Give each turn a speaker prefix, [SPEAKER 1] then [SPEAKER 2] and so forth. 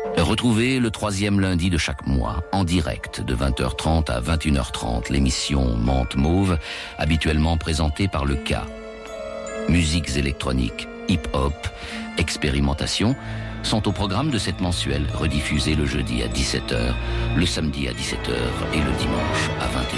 [SPEAKER 1] Retrouvez le 3e lundi de chaque mois, en direct, de 20h30 à 21h30, l'émission Menthe Mauve, habituellement présentée par le K. Musiques électroniques, hip-hop, expérimentation, sont au programme de cette mensuelle, rediffusée le jeudi à 17h, le samedi à 17h et le dimanche à 21h.